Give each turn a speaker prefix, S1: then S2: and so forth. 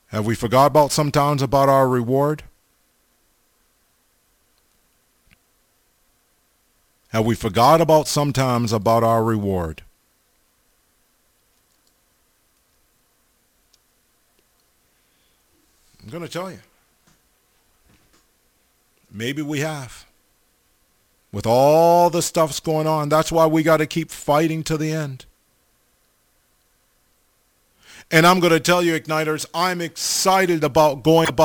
S1: Have we forgot about sometimes about our reward? Have we forgot about sometimes about our reward? I'm going to tell you. Maybe we have. With all the stuff's going on, that's why we got to keep fighting to the end. And I'm going to tell you, Igniters, I'm excited about going about